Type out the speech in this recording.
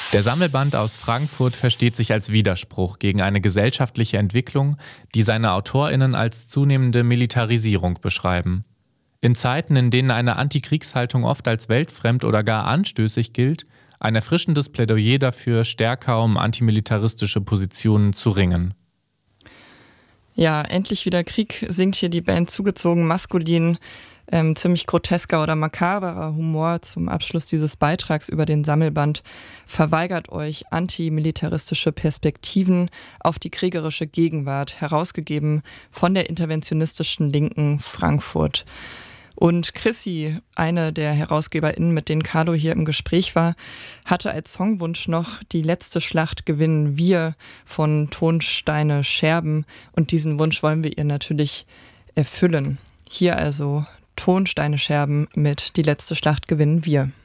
Der Sammelband aus Frankfurt versteht sich als Widerspruch gegen eine gesellschaftliche Entwicklung, die seine AutorInnen als zunehmende Militarisierung beschreiben. In Zeiten, in denen eine Antikriegshaltung oft als weltfremd oder gar anstößig gilt, ein erfrischendes Plädoyer dafür, stärker um antimilitaristische Positionen zu ringen. Ja, endlich wieder Krieg, singt hier die Band zugezogen maskulin. Ziemlich grotesker oder makaberer Humor zum Abschluss dieses Beitrags über den Sammelband. Verweigert euch antimilitaristische Perspektiven auf die kriegerische Gegenwart, herausgegeben von der interventionistischen Linken Frankfurt. Und Chrissy, eine der HerausgeberInnen, mit denen Carlo hier im Gespräch war, hatte als Songwunsch noch Die letzte Schlacht gewinnen wir von Tonsteine Scherben. Und diesen Wunsch wollen wir ihr natürlich erfüllen. Hier also Tonsteine Scherben mit Die letzte Schlacht gewinnen wir.